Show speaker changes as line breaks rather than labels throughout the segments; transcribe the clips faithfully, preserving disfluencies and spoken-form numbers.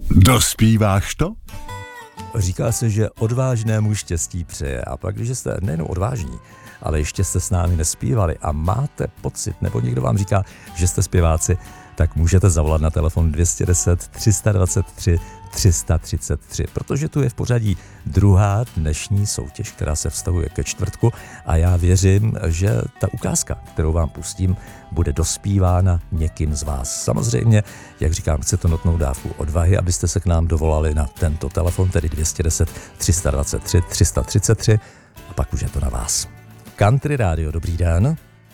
Dospíváš to?
Říká se, že odvážnému štěstí přeje. A pak, když jste nejen odvážní, ale ještě jste s námi nespívali a máte pocit, nebo někdo vám říká, že jste zpěváci, tak můžete zavolat na telefon dvě stě deset, tři sta dvacet tři, tři sta třicet tři, protože tu je v pořadí druhá dnešní soutěž, která se vztahuje ke čtvrtku a já věřím, že ta ukázka, kterou vám pustím, bude dospívána někým z vás. Samozřejmě, jak říkám, chce to notnou dávku odvahy, abyste se k nám dovolali na tento telefon, tedy dvě stě deset, tři sta dvacet tři, tři sta třicet tři a pak už je to na vás. Country Radio, dobrý den.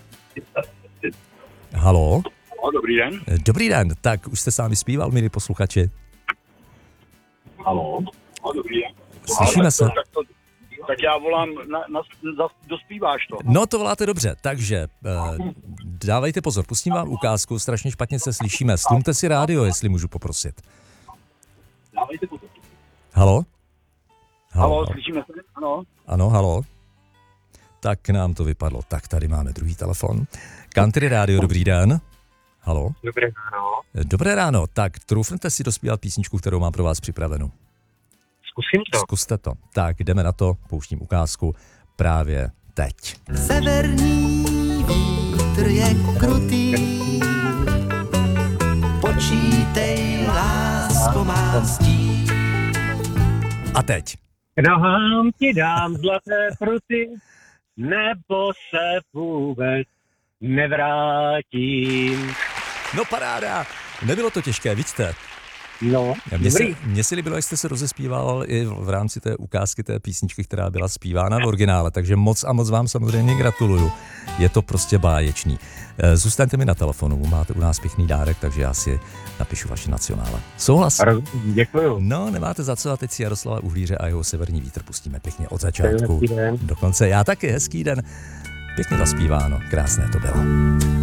Haló?
No, dobrý den.
Dobrý den, tak už jste sám vyspíval, milí posluchači?
Haló? No, dobrý den.
Slyšíme se.
Tak, to, tak já volám, na, na, na, dospíváš to.
No to voláte dobře, takže uh, dávejte pozor, pustím vám ukázku, strašně špatně se slyšíme. Stlumte si rádio, jestli můžu poprosit.
Dávejte pozor.
Haló?
Haló, haló, slyšíme se? Ano.
Ano, haló. Tak nám to vypadlo. Tak tady máme druhý telefon. Country Radio, dobrý den. Haló?
Dobré ráno.
Dobré ráno, tak troufnete si dospívat písničku, kterou mám pro vás připravenou.
Zkusím to.
Zkuste to. Tak jdeme na to, pouštím ukázku právě teď.
Severní vítr je krutý, počítej, lásko má stí.
A teď.
K nohám ti dám zlaté pruty, nebo se vůbec nevrátím.
No paráda, nebylo to těžké, vidíte?
No,
Mně se,
dobrý.
mně se líbilo, jak jste se rozespíval i v rámci té ukázky té písničky, která byla zpívána v originále, takže moc a moc vám samozřejmě gratuluju. Je to prostě báječný. Zůstaňte mi na telefonu, máte u nás pěkný dárek, takže já si napíšu vaše nacionále. Souhlas?
Děkuju.
No, nemáte za co a teď si Jaroslava Uhlíře a jeho Severní vítr pustíme pěkně od začátku
Hezký den.
do konce. Já taky, hezký den. Pěkně zaspíváno, krásné to bylo.